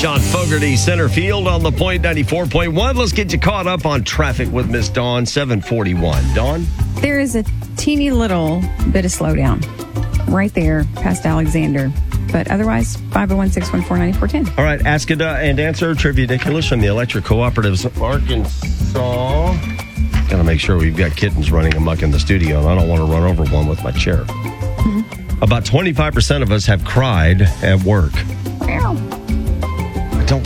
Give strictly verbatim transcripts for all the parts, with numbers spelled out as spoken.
John Fogerty, center field on the Point ninety-four point one. Let's get you caught up on traffic with Miss Dawn, seven forty-one. Dawn? There is a teeny little bit of slowdown right there past Alexander. But otherwise, five oh one, six one four, nine four one oh. All right, ask it uh, and answer Trividiculous from the Electric Cooperatives of Arkansas. Got to make sure we've got kittens running amok in the studio, and I don't want to run over one with my chair. Mm-hmm. About twenty-five percent of us have cried at work. Meow. I don't...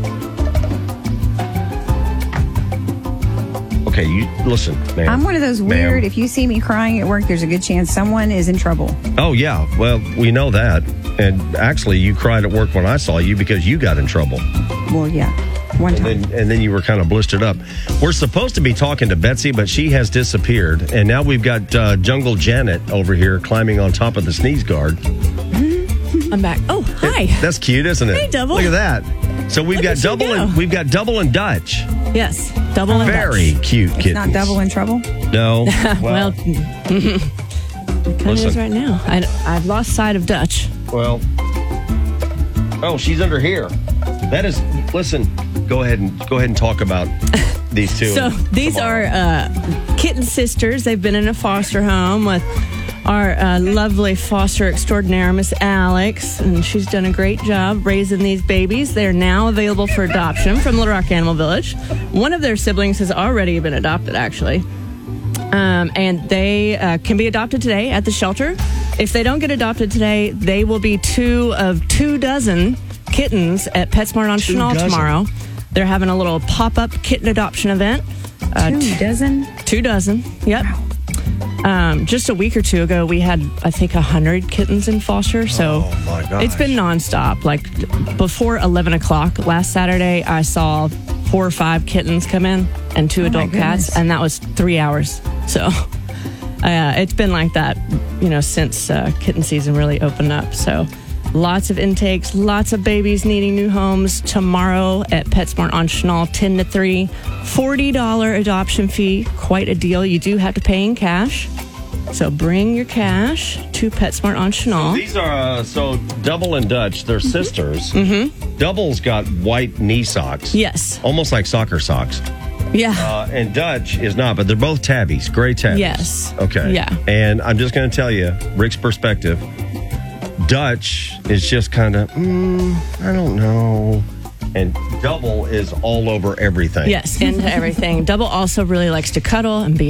Okay, you listen, man. I'm one of those weird, Ma'am. if you see me crying at work, there's a good chance someone is in trouble. Oh, yeah. Well, we know that. And actually, you cried at work when I saw you because you got in trouble. Well, yeah. One And time. then, and then you were kind of blistered up. We're supposed to be talking to Betsy, but she has disappeared. And now we've got uh, Jungle Janet over here climbing on top of the sneeze guard. I'm back. Oh, hi. That's cute, isn't it? Hey, Double. Look at that. So we've Look got at you double go. and we've got double and Dutch. Yes, double and Very Dutch. cute It's kittens. not double in trouble? No. Well, it kind of Listen. is right now. I, I've lost sight of Dutch. Well. Oh, she's under here. That is. Listen. Go ahead and go ahead and talk about these two. So these tomorrow. are uh, kitten sisters. They've been in a foster home with our uh, lovely foster extraordinaire, Miss Alex, and she's done a great job raising these babies. They're now available for adoption from Little Rock Animal Village. One of their siblings has already been adopted, actually. Um, and they uh, can be adopted today at the shelter. If they don't get adopted today, they will be two of two dozen kittens at PetSmart on Two Chenal dozen. tomorrow. They're having a little pop-up kitten adoption event. Uh, Two dozen? Two dozen, yep. Um, just a week or two ago, we had, I think, one hundred kittens in foster. So Oh, my gosh. it's been nonstop. Like before eleven o'clock last Saturday, I saw four or five kittens come in and two Oh, my adult cats, goodness. and that was three hours. So uh, it's been like that, you know, since uh, kitten season really opened up. So lots of intakes, lots of babies needing new homes tomorrow at PetSmart on Chenal, ten to three. forty dollars adoption fee, quite a deal. You do have to pay in cash. So bring your cash to PetSmart on Chenal. These are uh, so Double and Dutch. They're sisters. Mm-hmm. Double's got white knee socks. Yes. Almost like soccer socks. Yeah. Uh, and Dutch is not, but they're both tabbies, gray tabbies. Yes. Okay. Yeah. And I'm just going to tell you, Rick's perspective, Dutch is just kind of, mm, I don't know. And Double is all over everything. Yes, into everything. Double also really likes to cuddle and be